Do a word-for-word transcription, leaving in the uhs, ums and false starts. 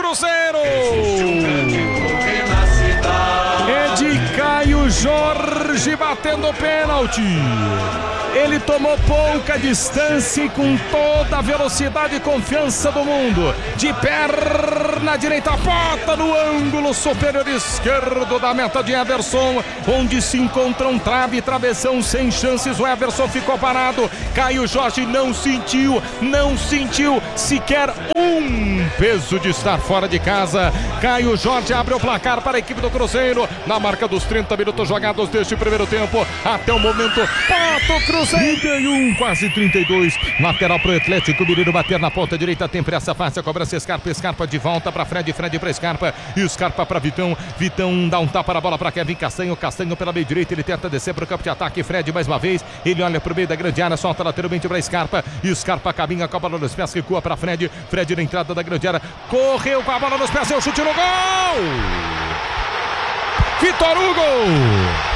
Cruzeiro. É de Caio Jorge batendo pênalti. Ele tomou pouca distância e com toda a velocidade e confiança do mundo. De perna direita, bota no ângulo superior esquerdo da meta de Everson, onde se encontram trave e travessão sem chances. O Everson ficou parado. Caio Jorge não sentiu, não sentiu sequer um peso de estar fora de casa. Caio Jorge abre o placar para a equipe do Cruzeiro. Na marca dos trinta minutos jogados deste primeiro tempo. Até o momento, Pato Cruzeiro. trinta e um, quase trinta e dois. Lateral pro Atlético Mineiro bater na ponta direita. Tem pressa fácil. A cobrança Scarpa. Scarpa de volta para Fred. Fred para Scarpa. E Scarpa para Vitão. Vitão dá um tapa na bola para Kevin Castanho. Castanho pela meia direita. Ele tenta descer para o campo de ataque. Fred mais uma vez. Ele olha pro meio da grande área. Solta lateralmente para Scarpa. E Scarpa caminha com a bola nos pés. Recua para Fred. Fred na entrada da grande área. Correu com a bola nos pés. É o chute no gol. Vitor Hugo.